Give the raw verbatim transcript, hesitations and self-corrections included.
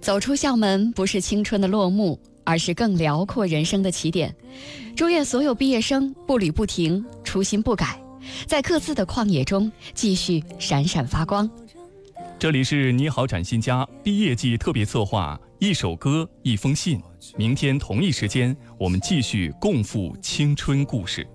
走出校门不是青春的落幕，而是更辽阔人生的起点。祝愿所有毕业生步履不停，初心不改，在各自的旷野中继续闪闪发光。 这里是你好展新家毕业季特别策划，一首歌一封信。明天同一时间，我们继续共赴青春故事。